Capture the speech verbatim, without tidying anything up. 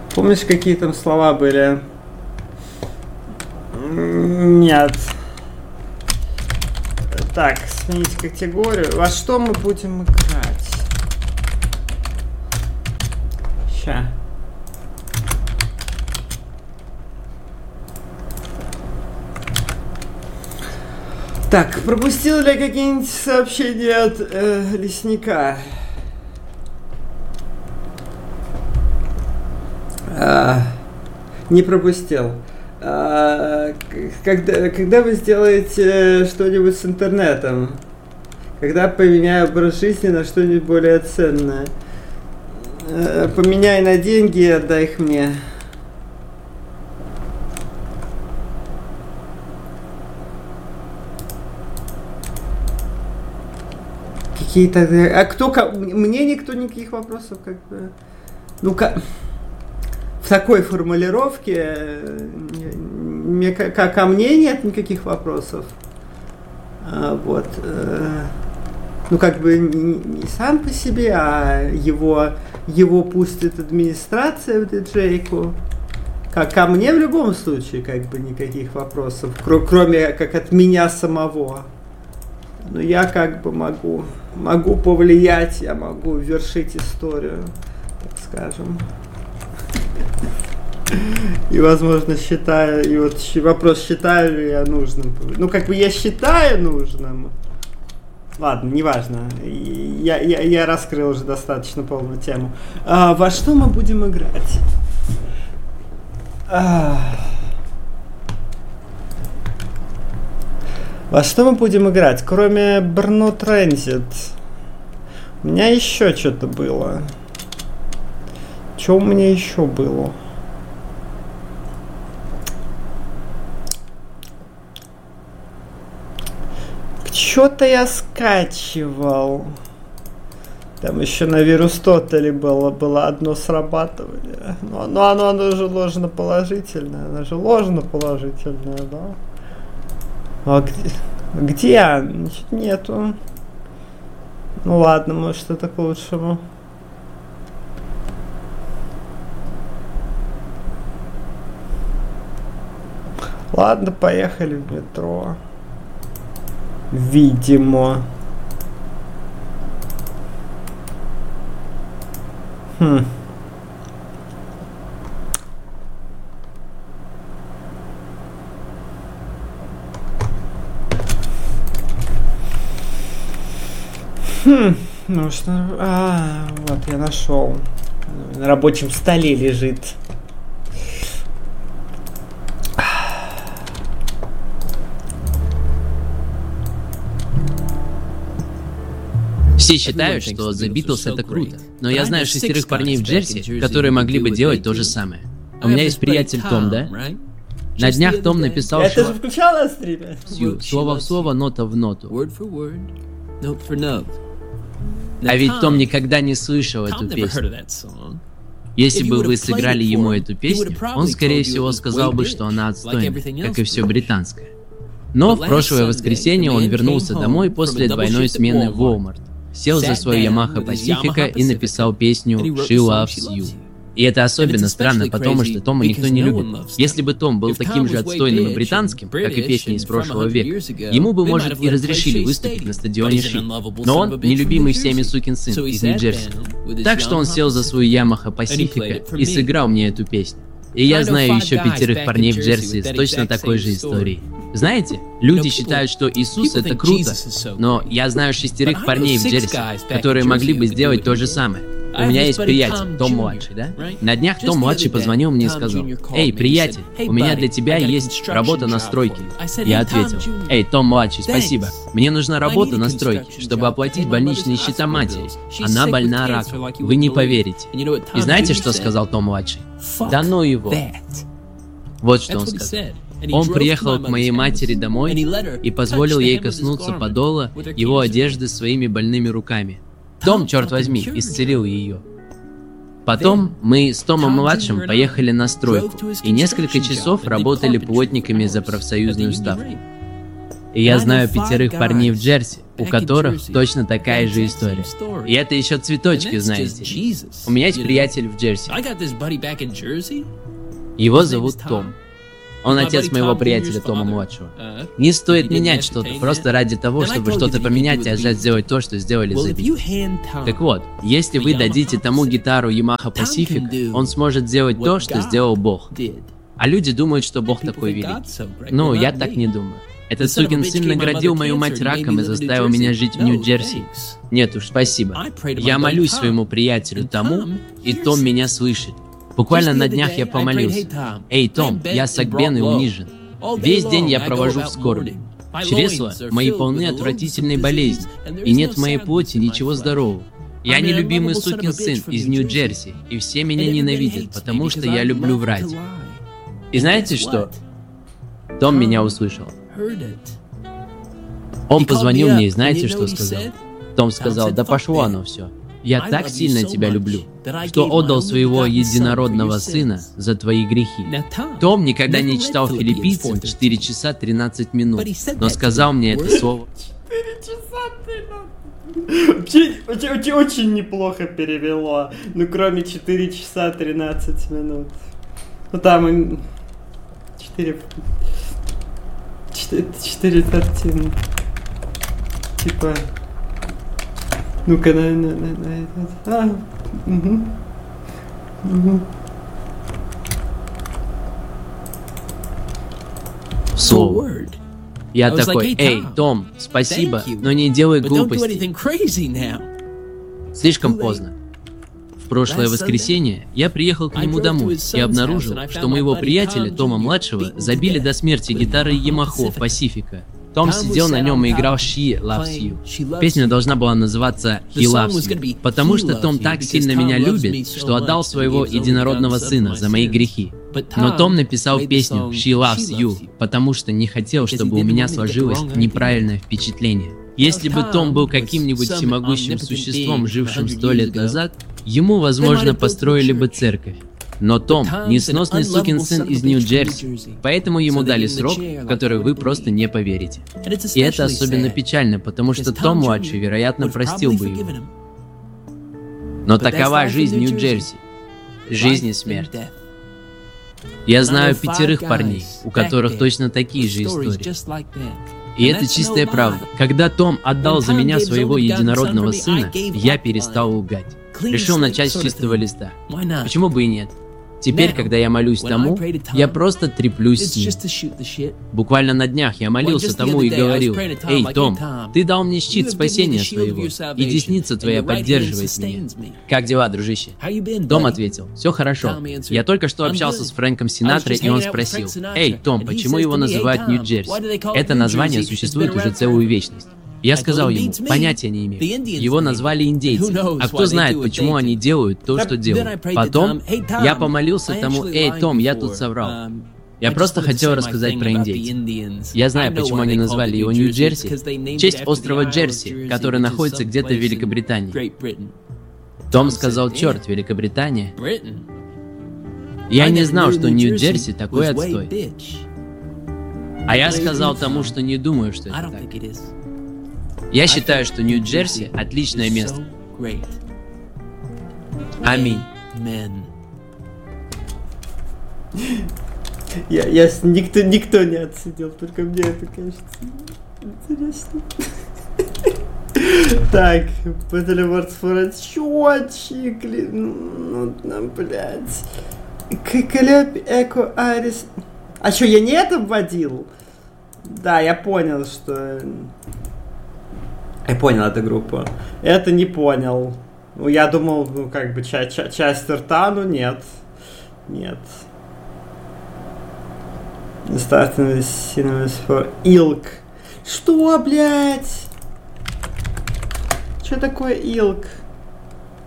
Помнишь, какие там слова были? Нет. Так, сменить категорию. Во что мы будем играть? Ща. Так, пропустил ли я какие-нибудь сообщения от э, лесника? А, не пропустил. А, когда, когда вы сделаете что-нибудь с интернетом? Когда поменяю образ жизни на что-нибудь более ценное? А, поменяй на деньги и отдай их мне. Какие-то... А кто... Мне никто никаких вопросов как бы... Ну-ка... В такой формулировке мне, как ко мне нет никаких вопросов. А, вот. Ну, как бы не, не сам по себе, а его, его пустит администрация в диджейку. Как ко мне в любом случае, как бы никаких вопросов, кр- кроме как от меня самого. Но я как бы могу, могу повлиять, я могу вершить историю, так скажем. И, возможно, считаю, и вот вопрос, считаю ли я нужным. Ну, как бы я считаю нужным. Ладно, неважно. Я, я, я раскрыл уже достаточно полную тему. А, во что мы будем играть? А... Во что мы будем играть? Кроме Burnout Transit. У меня еще что-то было. Что у меня еще было? Что-то я скачивал. Там еще на Вирустотеле было, было одно срабатывание. Но, но оно, оно же ложноположительное. Оно же ложноположительное, да? А где? Где? Значит, нету. Ну ладно, может это к лучшему. Ладно, поехали в метро. Видимо. Хм. Хм. Ну что? А, вот я нашел. На рабочем столе лежит. Все считают, что The Beatles это круто, но я знаю шестерых парней в Джерси, которые могли бы делать то же самое. У меня есть приятель Том, да? На днях Том написал, Это что... же включал на стриме? Слово в слово, нота в ноту. А ведь Том никогда не слышал эту песню. Если бы вы сыграли ему эту песню, он, скорее всего, сказал бы, что она отстойная, как и все британское. Но в прошлое воскресенье он вернулся домой после двойной смены в Walmart, сел за свою Yamaha Pacifica и написал песню «She Loves You». И это особенно странно, потому что Тома никто не любит. Если бы Том был таким же отстойным и британским, как и песни из прошлого века, ему бы, может, и разрешили выступить на стадионе Ши. Но он нелюбимый всеми сукин сын из Нью-Джерси. Так что он сел за свою Yamaha Pacifica и сыграл мне эту песню. И я знаю еще пятерых парней в Джерси с точно такой же историей. Знаете, люди считают, что Иисус это круто, но я знаю шестерых парней в Джерси, которые могли бы сделать то же самое. У меня есть приятель, Том младший, да? На днях Том младший позвонил мне и сказал: «Эй, приятель, у меня для тебя есть работа на стройке». Я ответил: «Эй, Том младший, спасибо. Мне нужна работа на стройке, чтобы оплатить больничные счета матери. Она больна раком. Вы не поверите». И знаете, что сказал Том младший? Да ну его. Вот что он сказал. Он приехал к моей матери домой и позволил ей коснуться подола его одежды своими больными руками. Том, черт возьми, исцелил ее. Потом мы с Томом-младшим поехали на стройку и несколько часов работали плотниками за профсоюзную ставку. И я знаю пятерых парней в Джерси, у которых точно такая же история. И это еще цветочки, знаете. У меня есть приятель в Джерси. Его зовут Том. Он отец моего приятеля Тома-младшего. Не стоит менять что-то, просто ради того, чтобы что-то поменять и отжать сделать то, что сделали за Бит. Так вот, если вы дадите тому гитару Yamaha Pacifica, он сможет сделать то, что сделал Бог. А люди думают, что Бог такой великий. Ну, я так не думаю. Этот сукин сын наградил мою мать раком и заставил меня жить в Нью-Джерси. Нет уж, спасибо. Я молюсь своему приятелю Тому, и Том меня слышит. Буквально на днях я помолился. Эй, Том, я согбен и унижен. Весь день я провожу в скорби. Чресла мои полны отвратительной болезни, и нет в моей плоти ничего здорового. Я нелюбимый сукин сын из Нью-Джерси, и все меня ненавидят, потому что я люблю врать. И знаете что? Том меня услышал. Он позвонил мне и знаете, что сказал? Том сказал: да пошло оно все. Я так сильно тебя люблю, что отдал своего единородного сына за твои грехи. Том никогда не читал Филиппийцам четыре часа тринадцать минут, но сказал мне это слово. четыре часа тринадцать. Очень, очень, очень неплохо перевело. Ну, кроме четыре часа тринадцать минут. Ну, там четыре... четыре картины. Типа... Ну-ка, на, на, на, на этот... А, угу. Угу. Слово. Я такой: эй, Том, спасибо, но не делай глупостей. Слишком поздно. В прошлое воскресенье я приехал к нему домой и обнаружил, что моего приятеля Тома-младшего забили до смерти гитарой Yamaha Pacifica. Том сидел на нем и играл She Loves You. Песня должна была называться He Loves You, потому что Том так сильно меня любит, что отдал своего единородного сына за мои грехи. Но Том написал песню She Loves You, потому что не хотел, чтобы у меня сложилось неправильное впечатление. Если бы Том был каким-нибудь всемогущим существом, жившим сто лет назад, ему, возможно, построили бы церковь. Но Том — несносный сукин сын из Нью-Джерси, поэтому ему дали срок, в который вы просто не поверите. И это особенно печально, потому что Том-младший, вероятно, простил бы его. Но такова жизнь Нью-Джерси. Жизнь и смерть. Я знаю пятерых парней, у которых точно такие же истории. И это чистая правда. Когда Том отдал за меня своего единородного сына, я перестал лгать. Решил начать с чистого листа. Почему бы и нет? Теперь, когда я молюсь Тому, я просто треплюсь с ним. Буквально на днях я молился Тому и говорил: «Эй, Том, ты дал мне щит спасения своего, и десница твоя поддерживает меня. Как дела, дружище?» Том ответил: «Все хорошо. Я только что общался с Фрэнком Синатра, и он спросил: «Эй, Том, почему его называют Нью-Джерси? Это название существует уже целую вечность». Я сказал ему: понятия не имею. Его назвали индейцы. А кто знает, почему они делают то, что делают. Потом я помолился Тому: «Эй, Том, я тут соврал. Я просто хотел рассказать про индейцев. Я знаю, почему они назвали его Нью-Джерси, в честь острова Джерси, который находится где-то в Великобритании». Том сказал: «Черт, Великобритания. Я не знал, что Нью-Джерси такой отстой». А я сказал Тому, что не думаю, что это так. Я считаю, что Нью-Джерси — отличное место. Аминь. Я, я, никто, никто не отсидел, только мне это кажется интересно. Так, Battle Awards for счетчик, ну, ну, блядь. Клеп, Эко, Арис. А что, я не это вводил? Да, я понял, что... Я понял эту группу. Это не понял. Ну, я думал, ну, как бы, ча- ча- часть рта, ну, нет. Нет. Starting Cinemas for Ilk. Что, блядь? Что такое Ilk?